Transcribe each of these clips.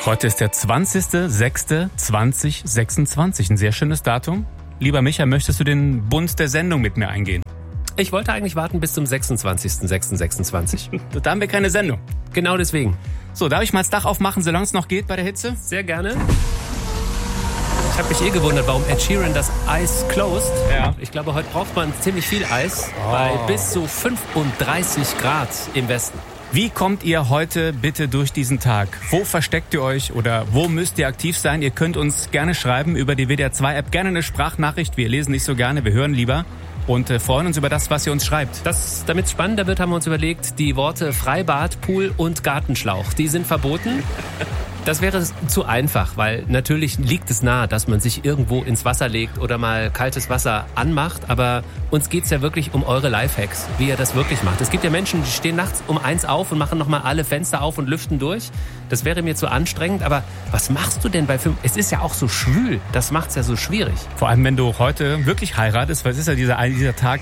Heute ist der 20.06.2026. Ein sehr schönes Datum. Lieber Micha, möchtest du den Bund der Sendung mit mir eingehen? Ich wollte eigentlich warten bis zum 26.06.26. Da haben wir keine Sendung. Genau deswegen. So, darf ich mal das Dach aufmachen, solange es noch geht bei der Hitze? Sehr gerne. Ich habe mich gewundert, warum Ed Sheeran das Eis closed. Ja. Ich glaube, heute braucht man ziemlich viel Eis, bei bis zu 35 Grad im Westen. Wie kommt ihr heute bitte durch diesen Tag? Wo versteckt ihr euch oder wo müsst ihr aktiv sein? Ihr könnt uns gerne schreiben über die WDR 2 App, gerne eine Sprachnachricht. Wir lesen nicht so gerne, wir hören lieber und freuen uns über das, was ihr uns schreibt. Damit es spannender wird, haben wir uns überlegt, die Worte Freibad, Pool und Gartenschlauch, die sind verboten. Das wäre zu einfach, weil natürlich liegt es nahe, dass man sich irgendwo ins Wasser legt oder mal kaltes Wasser anmacht. Aber uns geht's ja wirklich um eure Lifehacks, wie ihr das wirklich macht. Es gibt ja Menschen, die stehen nachts um 1 auf und machen nochmal alle Fenster auf und lüften durch. Das wäre mir zu anstrengend. Aber was machst du denn bei 5? Es ist ja auch so schwül. Das macht's ja so schwierig. Vor allem, wenn du heute wirklich heiratest, weil es ist ja dieser Tag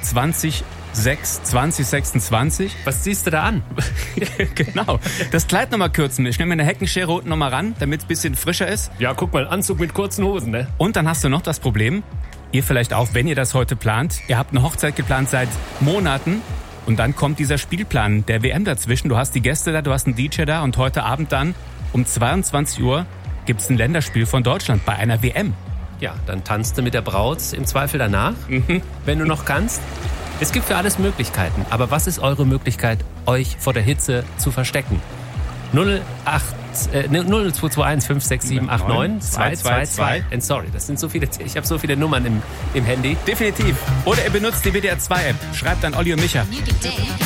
2026. Was ziehst du da an? Genau. Das Kleid nochmal kürzen. Ich nehme mir eine Heckenschere unten nochmal ran, damit es ein bisschen frischer ist. Ja, guck mal, Anzug mit kurzen Hosen, ne? Und dann hast du noch das Problem, ihr vielleicht auch, wenn ihr das heute plant, ihr habt eine Hochzeit geplant seit Monaten und dann kommt dieser Spielplan der WM dazwischen. Du hast die Gäste da, du hast einen DJ da und heute Abend dann um 22 Uhr gibt es ein Länderspiel von Deutschland bei einer WM. Ja, dann tanzt du mit der Braut im Zweifel danach, wenn du noch kannst. Es gibt für alles Möglichkeiten, aber was ist eure Möglichkeit, euch vor der Hitze zu verstecken? 0221 567 89 222. Sorry, das sind so viele. Ich habe so viele Nummern im Handy. Definitiv. Oder ihr benutzt die WDR 2 App. Schreibt an Olli und Micha.